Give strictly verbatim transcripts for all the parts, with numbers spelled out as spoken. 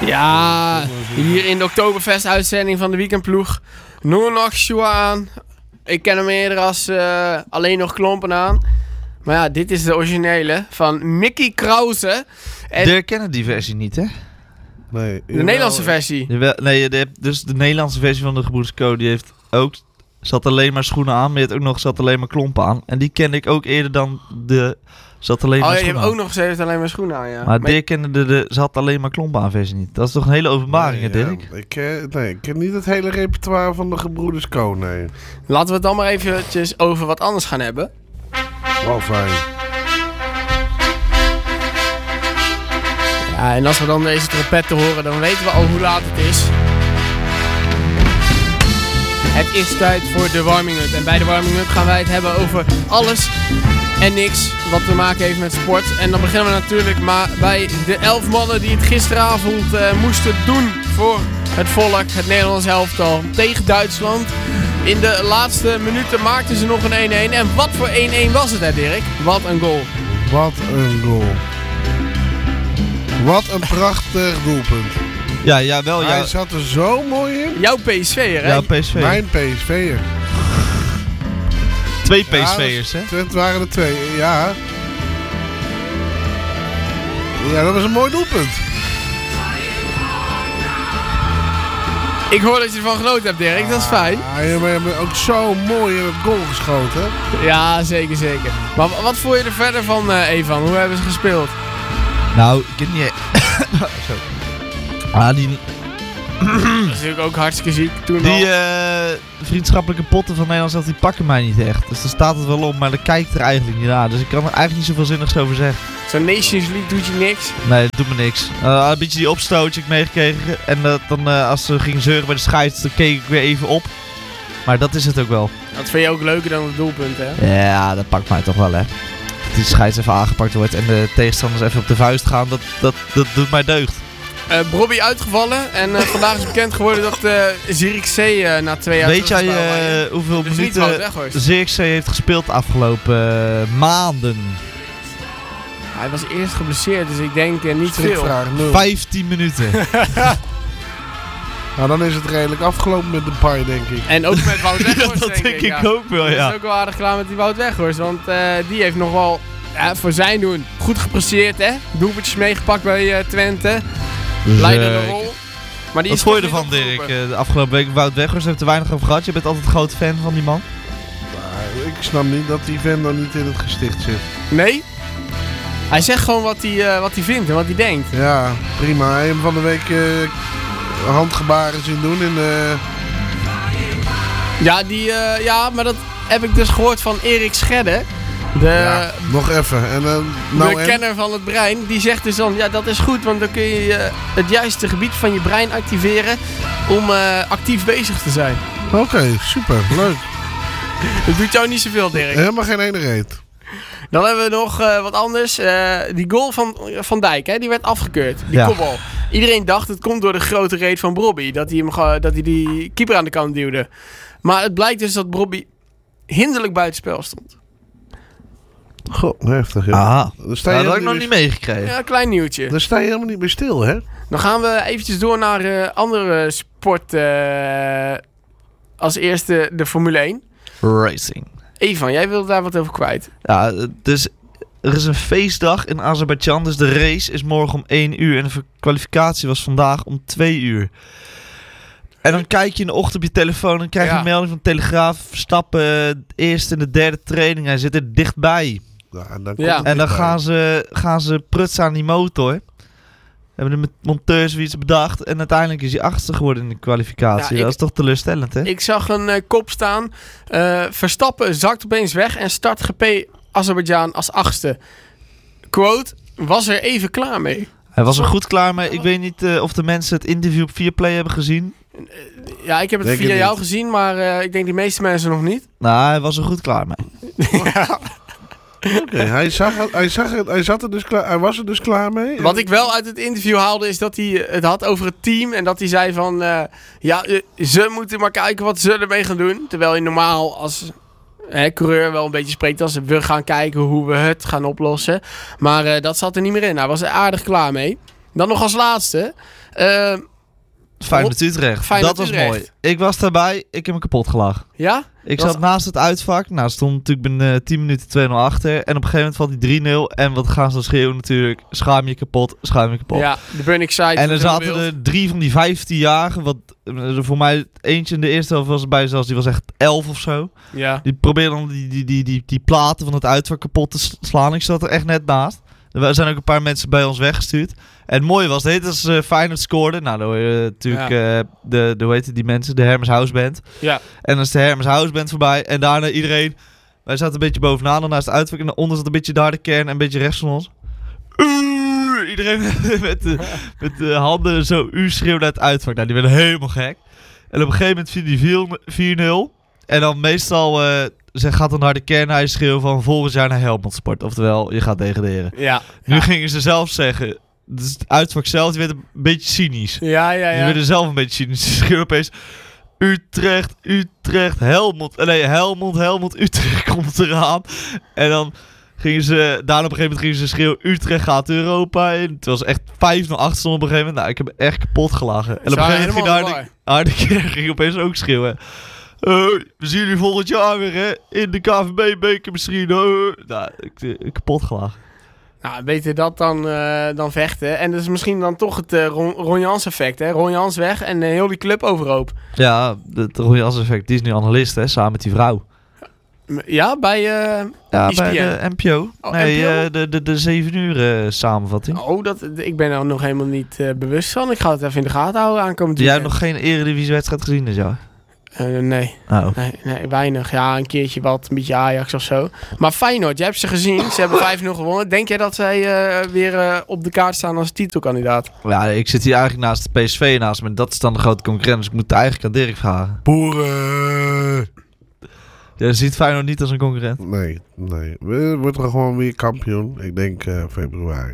Ja, hier in de Oktoberfest-uitzending van de weekendploeg. Nur nog Schuan. Ik ken hem eerder als uh, alleen nog klompen aan. Maar ja, dit is de originele van Mickey Krause. En Dirk kennen die versie niet, hè? Nee, de Nederlandse versie. Jawel, nee, de, dus de Nederlandse versie van de Gebroeders Co. Die heeft ook... Zat alleen maar schoenen aan, maar je hebt ook nog zat alleen maar klompen aan. En die kende ik ook eerder dan de... Zat alleen oh, maar je schoenen hebt aan. ook nog steeds alleen maar schoenen aan, ja. Maar, Maar Dirk kende de, de... Zat alleen maar klompen aan versie niet. Dat is toch een hele openbaring, hè, nee, Dirk? ja, ik, ken, nee, ik ken niet het hele repertoire van de Gebroeders Co. Nee. laten we het dan maar eventjes over wat anders gaan hebben. Wel fijn. Ja, en als we dan deze trompetten horen, dan weten we al hoe laat het is. Het is tijd voor de warming-up. En bij de warming-up gaan wij het hebben over alles en niks wat te maken heeft met sport. En dan beginnen we natuurlijk maar bij de elf mannen die het gisteravond uh, moesten doen voor het volk, het Nederlands elftal, tegen Duitsland. In de laatste minuten maakten ze nog een één-één. En wat voor één-één was het, hè, Dirk? Wat een goal. Wat een goal. Wat een prachtig doelpunt. Ja, ja, wel. Hij Ja, zat er zo mooi in. Jouw P S V'er, hè? jouw P S V. Mijn P S V'er. Twee Ja, P S V'ers, hè? Het waren er twee, ja. Ja, dat was een mooi doelpunt. Ik hoor dat je ervan genoten hebt, Dirk. Dat is fijn. Ja, je hebt ook zo mooi in het goal geschoten. Ja, zeker, zeker. Maar w- wat vond je er verder van, uh, Evan? Hoe hebben ze gespeeld? Nou, ik weet niet... Zo. Ah, die... Dat is natuurlijk ook hartstikke ziek toen Die al. eh, vriendschappelijke potten van Nederland zelf, die pakken mij niet echt. Dus daar staat het wel op, maar dat kijkt er eigenlijk niet naar. Dus ik kan er eigenlijk niet zoveel zinnigs over zeggen. Zo'n Nations League doet je niks. Nee, dat doet me niks. Uh, een beetje die opstootje ik meegekregen. En uh, dan uh, als ze gingen zeuren bij de scheids, dan keek ik weer even op. Maar dat is het ook wel. Dat vind je ook leuker dan het doelpunt, hè? Ja, dat pakt mij toch wel, hè. Dat die scheids even aangepakt wordt en de tegenstanders even op de vuist gaan, dat, dat, dat doet mij deugd. Uh, Brobby uitgevallen en uh, vandaag is bekend geworden dat uh, Zierikzee uh, na twee jaar Weet jij teruggespeeld uh, hoeveel dus niet Wout minuten Weghorst. Zirkzee heeft gespeeld de afgelopen uh, maanden? Hij was eerst geblesseerd, dus ik denk uh, niet veel. Strikvraag nul. vijftien minuten. Nou, dan is het redelijk afgelopen met de paai, denk ik. En ook met Wout Weghorst, dat denk ik ja. ook wel, Dat ja. is ook wel aardig klaar met die Wout Weghorst, want uh, die heeft nog wel ja, voor zijn doen goed gepresteerd, hè? Doelpuntjes meegepakt bij uh, Twente. Leidende rol. Maar die Wat is vond je toch ervan, niet Dirk? opgeroepen. Uh, de afgelopen week Wout Weghorst heeft er weinig over gehad. Je bent altijd een groot fan van die man. Nou, ik snap niet dat die vent dan niet in het gesticht zit. Nee? Hij zegt gewoon wat hij, uh, wat hij vindt en wat hij denkt. Ja, prima. Hij heeft hem van de week uh, handgebaren zien doen in de... Ja, die, uh, ja, maar dat heb ik dus gehoord van Erik Schedde. De, Ja, nog even. En, uh, nou de en? kenner van het brein. Die zegt dus dan, ja dat is goed. Want dan kun je uh, het juiste gebied van je brein activeren. Om uh, actief bezig te zijn. Oké, okay, super. Leuk. Dat doet jou niet zoveel, Dirk. Helemaal geen ene reet. Dan hebben we nog uh, wat anders. Uh, die goal van Van Dijk, hè, die werd afgekeurd. Die Ja. kopbal. Iedereen dacht het komt door de grote reet van Brobby. Dat hij, hem, ge- dat hij die keeper aan de kant duwde. Maar het blijkt dus dat Brobby hinderlijk buitenspel stond. Goh, heftig. Ja. Aha. Dan sta je Nou, dat had ik helemaal nog niet niet meegekregen. Ja, een klein nieuwtje. Dan sta je helemaal niet meer stil, hè? Dan gaan we eventjes door naar uh, andere sport. Uh, als eerste de Formule één. Racing. Evan, jij wilde daar wat over kwijt. Ja, dus er is een feestdag in Azerbeidzjan. Dus de race is morgen om één uur. En de kwalificatie was vandaag om twee uur. En dan kijk je in de ochtend op je telefoon en krijg je Ja. een melding van Telegraaf. Verstappen, de eerste en de derde training. Hij zit er dichtbij. Ja, en dan, Ja. komt het En dan dichtbij. gaan ze, gaan ze prutsen aan die motor. Hebben de monteurs iets bedacht. En uiteindelijk is hij achtste geworden in de kwalificatie. Ja, ik- dat is toch teleurstellend, hè? Ik zag een uh, kop staan. Uh, Verstappen zakt opeens weg en start G P Azerbeidzjan als achtste. Quote, was er even klaar mee. Hij was er goed klaar mee. Ik weet niet uh, of de mensen het interview op Viaplay hebben gezien. Ja, ik heb het Denk via het jou niet. gezien, maar uh, ik denk die meeste mensen nog niet. Nou, hij was er goed klaar mee. Oké, hij, zag het, hij, zag het, hij, zat er dus klaar, hij was er dus klaar mee. Wat ik wel uit het interview haalde is dat hij het had over het team. En dat hij zei van, uh, ja, uh, ze moeten maar kijken wat ze ermee gaan doen. Terwijl je normaal als hè, coureur wel een beetje spreekt als we gaan kijken hoe we het gaan oplossen. Maar uh, dat zat er niet meer in. Hij was er aardig klaar mee. Dan nog als laatste. Uh, Feyenoord Utrecht. Feyenoord dat was Utrecht. mooi. Ik was daarbij. Ik heb me kapot gelachen. Ja? Ik Dat zat naast het uitvak. Nou, stond natuurlijk binnen uh, tien minuten twee nul achter. En op een gegeven moment valt die drie nul. En wat gaan ze dan schreeuwen natuurlijk? Schaam je kapot, schaam je kapot. Ja, de Burning Side. En er zaten er drie van die vijftienjarigen. Wat uh, voor mij eentje in de eerste helft was erbij zelfs. Die was echt elf of zo. Ja. Die probeerden dan die, die, die, die, die platen van het uitvak kapot te slaan. Ik zat er echt net naast. Er zijn ook een paar mensen bij ons weggestuurd. En het mooie was, dit als uh, Feyenoord scoorde. Nou, dan hoor je natuurlijk ja. uh, de, de, hoe heet het, die mensen, de Hermes House Band. Ja. En dan is de Hermes House Band voorbij. En daarna iedereen, wij zaten een beetje bovenaan, dan naast het uitvak. En daaronder zat een beetje daar de kern en een beetje rechts van ons. Uh, iedereen met de, met de handen zo u schreeuwde uit het uitvak. Nou, die werden helemaal gek. En op een gegeven moment viel die vier nul. En dan meestal... Uh, Ze gaat dan naar de kern schreeuwen van volgend jaar naar Helmond Sport. Oftewel, je gaat degraderen. Ja. Nu ja. gingen ze zelf zeggen... Dus het uitvak zelf, die werd een beetje cynisch. Ja, ja, ja. Die werden zelf een beetje cynisch. Ze schreeuwen opeens... Utrecht, Utrecht, Helmond. Nee, Helmond, Helmond, Utrecht komt eraan. En dan gingen ze... Daarna op een gegeven moment gingen ze schreeuwen... Utrecht gaat Europa in. Het was echt vijf nul acht stond op een gegeven moment. Nou, ik heb echt kapot gelachen. En op een gegeven moment ging daar de, daar de kern ging opeens ook schreeuwen... Uh, we zien jullie volgend jaar weer, hè? In de K V B-beker misschien. Uh. Nou, ik, ik kapot gelachen. Nou, beter dat dan, uh, dan vechten. En dat is misschien dan toch het uh, Ron, Ron Jans effect, hè? Ron Jans weg en uh, heel die club overhoop. Ja, het Ron Jans effect. Die is nu analist, hè? Samen met die vrouw. Ja, bij uh, Ja, I S P N. bij de N P O. Oh, nee, N P O? Uh, de, de, de zeven uur uh, samenvatting. Oh, dat, ik ben er nog helemaal niet uh, bewust van. Ik ga het even in de gaten houden aankomend Jij weekend. hebt nog geen Eredivisie-wedstrijd gezien, dus ja? Uh, nee. Oh. nee. Nee, weinig. Ja, een keertje wat, een beetje Ajax of zo. Maar Feyenoord, jij hebt ze gezien. Ze hebben vijf nul gewonnen. Denk jij dat zij uh, weer uh, op de kaart staan als titelkandidaat? Ja, ik zit hier eigenlijk naast de P S V naast me. Dat is dan de grote concurrent, dus ik moet het eigenlijk aan Dirk vragen. Boeren! Je ziet Feyenoord niet als een concurrent? Nee, nee. We worden gewoon weer kampioen. Ik denk uh, februari.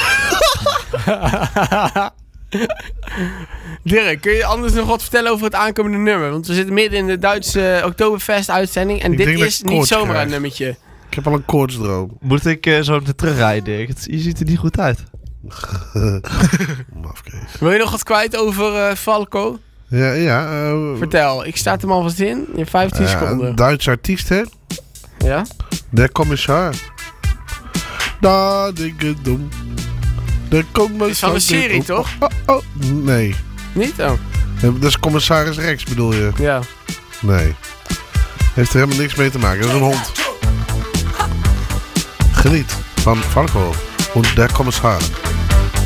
Dirk, kun je anders nog wat vertellen over het aankomende nummer? Want we zitten midden in de Duitse uh, Oktoberfest-uitzending. En ik dit is niet zomaar krijg. een nummertje. Ik heb al een koortsdroom. Moet ik uh, zo naar terugrijden, Dirk? Het, je ziet er niet goed uit. Mafkees. Wil je nog wat kwijt over uh, Falco? Ja, ja. Uh, Vertel, ik sta hem alvast in. Je hebt vijftien uh, seconden. Een Duitse artiest, hè? Ja? De commissar. Da, dikke dom. De commissar. Is van een serie, oh, toch? Oh, oh, oh. Nee. Niet? Oh. Dat is commissaris Rex, bedoel je? Ja. Nee. Heeft er helemaal niks mee te maken. Dat is een hond. Geniet van Falco. Und der Kommissar.